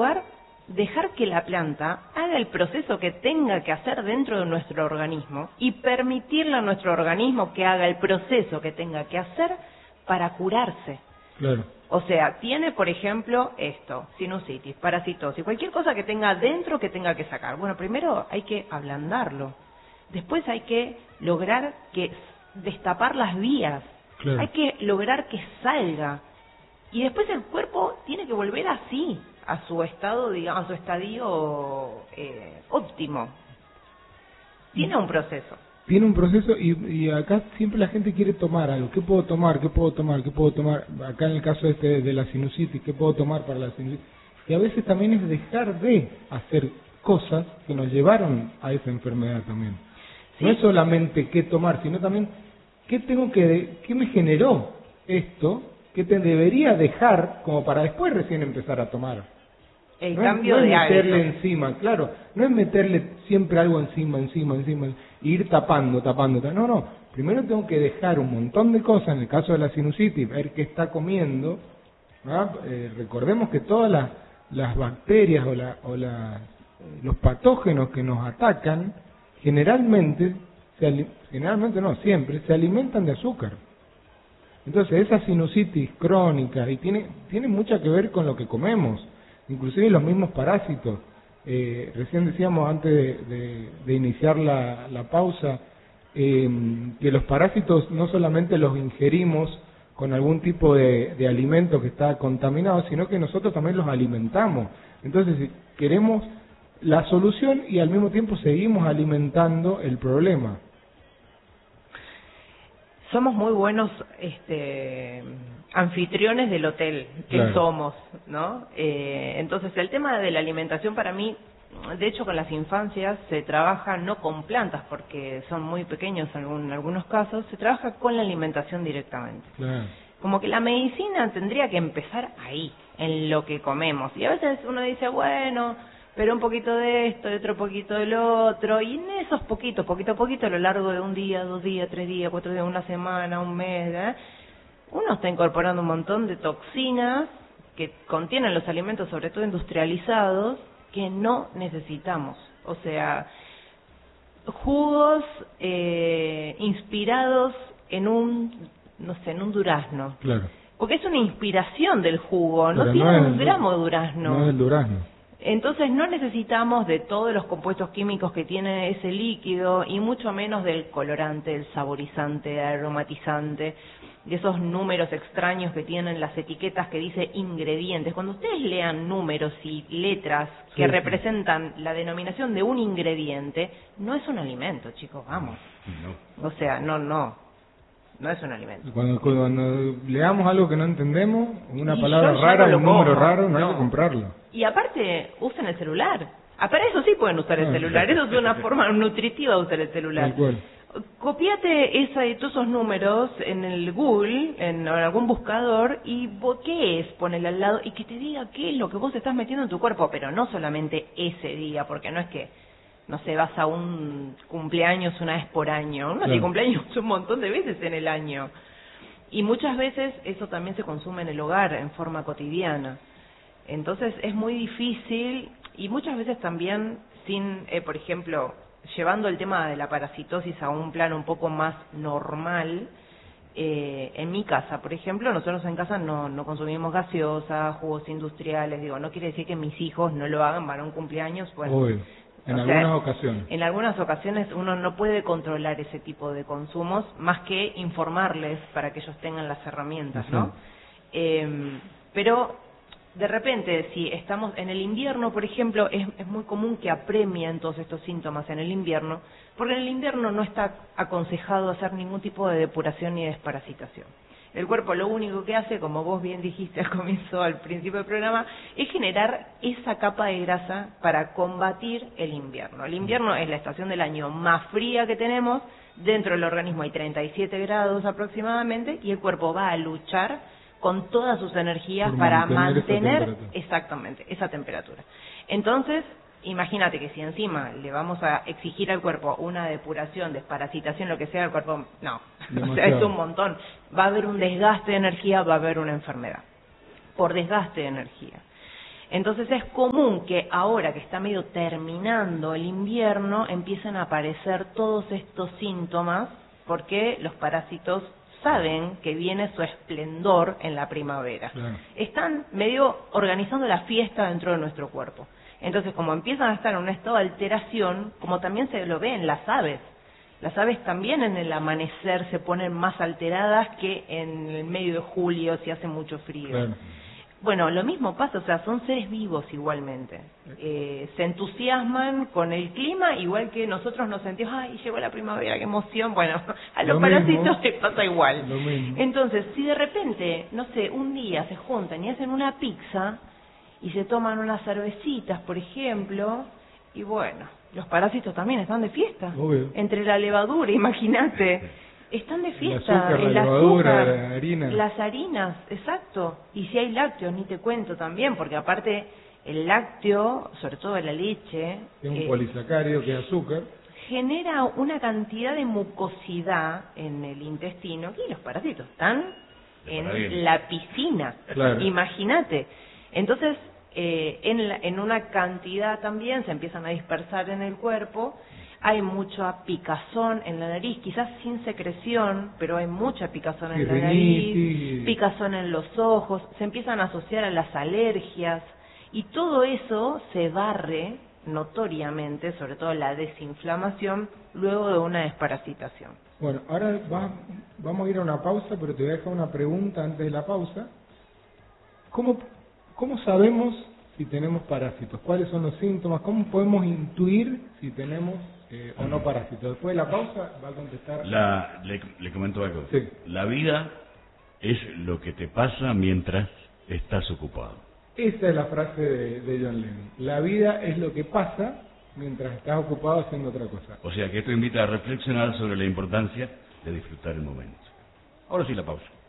lugar, dejar que la planta haga el proceso que tenga que hacer dentro de nuestro organismo y permitirle a nuestro organismo que haga el proceso que tenga que hacer para curarse. Claro. O sea, tiene, por ejemplo, esto, sinusitis, parasitosis, cualquier cosa que tenga dentro que tenga que sacar. Bueno, primero hay que ablandarlo. Después hay que lograr que destapar las vías. Claro. Hay que lograr que salga. Y después el cuerpo tiene que volver así, a su estado, digamos, a su estadio óptimo. Tiene un proceso. Tiene un proceso y acá siempre la gente quiere tomar algo. ¿Qué puedo tomar? ¿Qué puedo tomar? ¿Qué puedo tomar? Acá en el caso de la sinusitis, ¿qué puedo tomar para la sinusitis? Y a veces también es dejar de hacer cosas que nos llevaron a esa enfermedad también. Sí. No es solamente qué tomar, sino también qué me generó esto, qué te debería dejar como para después recién empezar a tomar. El no cambio es de meterle hábito. encima, claro, no es meterle siempre algo encima, e ir tapando. No, primero tengo que dejar un montón de cosas, en el caso de la sinusitis, ver qué está comiendo. Recordemos que todas las bacterias los patógenos que nos atacan, generalmente no, siempre, se alimentan de azúcar. Entonces esa sinusitis crónica, y tiene mucho que ver con lo que comemos, inclusive los mismos parásitos. Recién decíamos antes de iniciar la pausa, que los parásitos no solamente los ingerimos con algún tipo de alimento que está contaminado, sino que nosotros también los alimentamos. Entonces, si queremos la solución y al mismo tiempo seguimos alimentando el problema. Somos muy buenos anfitriones del hotel que Claro. somos, ¿no? Entonces el tema de la alimentación para mí, de hecho con las infancias se trabaja no con plantas porque son muy pequeños en algunos casos, se trabaja con la alimentación directamente. Claro. Como que la medicina tendría que empezar ahí, en lo que comemos. Y a veces uno dice, bueno, pero un poquito de esto, y otro poquito del otro, y en esos poquito a poquito, a lo largo de un día, 2 días, 3 días, 4 días, una semana, un mes, uno está incorporando un montón de toxinas que contienen los alimentos, sobre todo industrializados, que no necesitamos. O sea, jugos inspirados en un durazno. Claro. Porque es una inspiración del jugo, no Pero tiene no un es gramo de durazno. No es el durazno. Entonces no necesitamos de todos los compuestos químicos que tiene ese líquido y mucho menos del colorante, del saborizante, del aromatizante, de esos números extraños que tienen las etiquetas que dice ingredientes. Cuando ustedes lean números y letras que representan la denominación de un ingrediente, no es un alimento, chicos, vamos. No. O sea, no es un alimento. Cuando leamos algo que no entendemos, una Y palabra yo ya rara, no lo un número como, raro, no hay no. que comprarlo. Y aparte, usen el celular. Para eso sí pueden usar el celular. Eso es una forma nutritiva de usar el celular. Tal cual. Copiate todos esos números en el Google, en algún buscador, y ¿qué es? Ponele al lado y que te diga qué es lo que vos estás metiendo en tu cuerpo. Pero no solamente ese día, porque no es que, no sé, vas a un cumpleaños una vez por año. Uno tiene cumpleaños un montón de veces en el año. Y muchas veces eso también se consume en el hogar, en forma cotidiana. Entonces es muy difícil y muchas veces también sin, por ejemplo, llevando el tema de la parasitosis a un plano un poco más normal. En mi casa, por ejemplo, nosotros en casa no consumimos gaseosa, jugos industriales. Digo, no quiere decir que mis hijos no lo hagan, van a un cumpleaños. Bueno, Obvio. En algunas ocasiones. En algunas ocasiones uno no puede controlar ese tipo de consumos, más que informarles para que ellos tengan las herramientas, ¿no? Pero de repente, si estamos en el invierno, por ejemplo, es muy común que apremien todos estos síntomas en el invierno, porque en el invierno no está aconsejado hacer ningún tipo de depuración ni desparasitación. El cuerpo lo único que hace, como vos bien dijiste al principio del programa, es generar esa capa de grasa para combatir el invierno. El invierno es la estación del año más fría que tenemos, dentro del organismo hay 37 grados aproximadamente, y el cuerpo va a luchar con todas sus energías para mantener exactamente esa temperatura. Entonces, imagínate que si encima le vamos a exigir al cuerpo una depuración, desparasitación, lo que sea, el cuerpo, no, o sea, es un montón. Va a haber un desgaste de energía, va a haber una enfermedad por desgaste de energía. Entonces es común que ahora que está medio terminando el invierno empiecen a aparecer todos estos síntomas porque los parásitos saben que viene su esplendor en la primavera. Claro. Están medio organizando la fiesta dentro de nuestro cuerpo. Entonces, como empiezan a estar en un estado de alteración, como también se lo ve en las aves. Las aves también en el amanecer se ponen más alteradas que en el medio de julio si hace mucho frío. Claro. Bueno, lo mismo pasa, o sea, son seres vivos igualmente. Se entusiasman con el clima, igual que nosotros nos sentimos, ¡ay, llegó la primavera, qué emoción! Bueno, a los parásitos les pasa igual. Entonces, si de repente, no sé, un día se juntan y hacen una pizza y se toman unas cervecitas, por ejemplo, y bueno, los parásitos también están de fiesta. Obvio. Entre la levadura, imagínate. Están de fiesta, el azúcar, la harina. Las harinas, exacto. Y si hay lácteos, ni te cuento también, porque aparte el lácteo, sobre todo la leche, es un polisacario que es azúcar, genera una cantidad de mucosidad en el intestino y los parásitos están en la piscina. Claro. Imagínate. Entonces, en una cantidad también se empiezan a dispersar en el cuerpo. Hay mucha picazón en la nariz, quizás sin secreción, pero hay mucha picazón en la nariz, picazón en los ojos, se empiezan a asociar a las alergias y todo eso se barre notoriamente, sobre todo la desinflamación, luego de una desparasitación. Bueno, ahora vamos a ir a una pausa, pero te voy a dejar una pregunta antes de la pausa. ¿Cómo sabemos si tenemos parásitos? ¿Cuáles son los síntomas? ¿Cómo podemos intuir si tenemos o no parásitos? Después de la pausa va a contestar. Le comento algo. Sí. La vida es lo que te pasa mientras estás ocupado. Esa es la frase de John Lennon. La vida es lo que pasa mientras estás ocupado haciendo otra cosa. O sea que esto invita a reflexionar sobre la importancia de disfrutar el momento. Ahora sí, la pausa.